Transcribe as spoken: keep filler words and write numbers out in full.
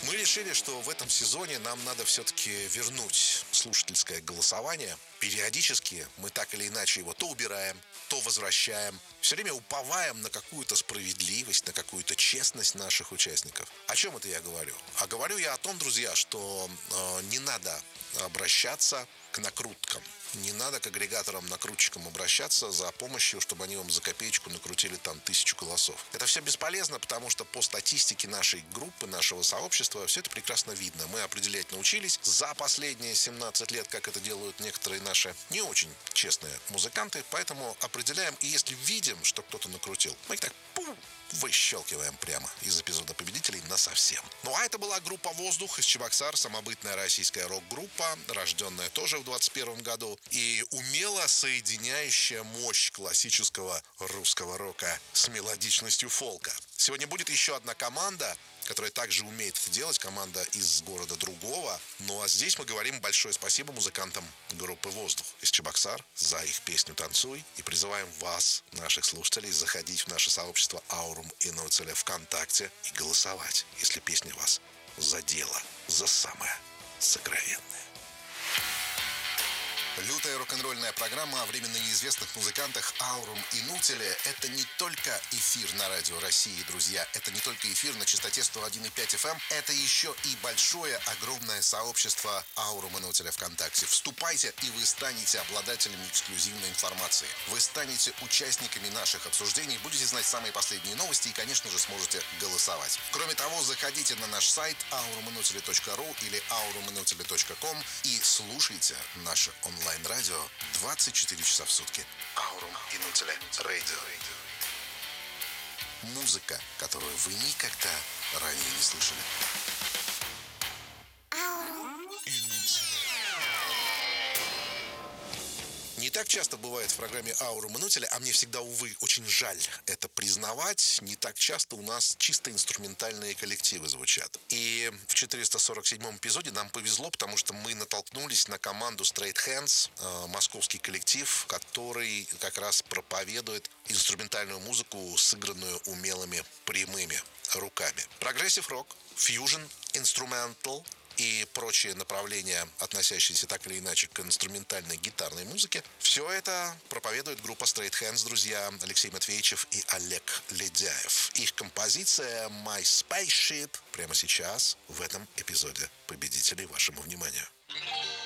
Мы решили, что в этом сезоне нам надо все-таки вернуть слушательское голосование. Периодически мы так или иначе его то убираем, то возвращаем. Все время уповаем на какую-то справедливость, на какую-то честность наших участников. О чем это я говорю? А говорю я о том, друзья, что э, не надо обращаться к накруткам. Не надо к агрегаторам-накрутчикам обращаться за помощью, чтобы они вам за копеечку накрутили там тысячу голосов. Это все бесполезно, потому что по статистике нашей группы, нашего сообщества, все это прекрасно видно. Мы определять научились за последние семнадцать лет, как это делают некоторые наши не очень честные музыканты, поэтому определяем, и если видим, что кто-то накрутил, мы их так пум, выщелкиваем прямо из эпизода победителей насовсем. Ну а это была группа «Воздух» из Чебоксар, самобытная российская рок-группа, рожденная тоже в двадцать первом году и умело соединяющая мощь классического русского рока с мелодичностью фолка. Сегодня будет еще одна команда, которая также умеет это делать, команда из города другого. Ну а здесь мы говорим большое спасибо музыкантам группы «Воздух» из Чебоксар за их песню «Танцуй» и призываем вас, наших слушателей, заходить в наше сообщество «Аурум Инуцеля» ВКонтакте и голосовать, если песня вас задела за самое сокровенное. Лютая рок-н-ролльная программа о временно неизвестных музыкантах Аурум Инуцеле – это не только эфир на Радио России, друзья. Это не только эфир на частоте сто один и пять эф эм. Это еще и большое, огромное сообщество Аурум Инуцеля ВКонтакте. Вступайте, и вы станете обладателями эксклюзивной информации. Вы станете участниками наших обсуждений, будете знать самые последние новости и, конечно же, сможете голосовать. Кроме того, заходите на наш сайт аурум инуцеле точка ру или аурум инуцеле точка ком и слушайте наши онлайн онлайн-радио двадцать четыре часа в сутки. Аурум Инуцеле Радио. Музыка, которую вы никогда ранее не слышали. Аурум Инуцеле. Не так часто бывает в программе «Аурум Инуцеля», а мне всегда, увы, очень жаль это признавать. Не так часто у нас чисто инструментальные коллективы звучат. И в четыреста сорок седьмом эпизоде нам повезло, потому что мы натолкнулись на команду Straight Hands, э, московский коллектив, который как раз проповедует инструментальную музыку, сыгранную умелыми прямыми руками. Прогрессив-рок, фьюжн, инструментал и прочие направления, относящиеся так или иначе к инструментальной гитарной музыке. Все это проповедует группа Straight Hands, друзья, Алексей Матвеичев и Олег Ледяев. Их композиция «My Spaceship» прямо сейчас в этом эпизоде победителей вашему вниманию.